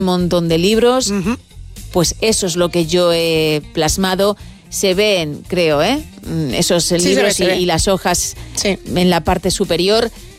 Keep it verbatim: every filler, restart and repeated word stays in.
un montón de libros, Uh-huh. pues eso es lo que yo he plasmado. Se ven, creo, ¿eh? esos Sí, libros se ve, se y, ve. y las hojas Sí. en la parte superior.